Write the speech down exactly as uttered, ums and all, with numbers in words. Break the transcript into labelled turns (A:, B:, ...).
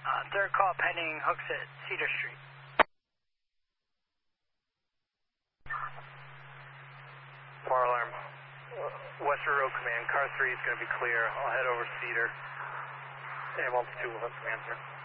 A: Uh, third call pending, hooks at Cedar Street.
B: Fire alarm. Western Road Command, car three is going to be clear. I'll head over Cedar. And multitude will have to answer.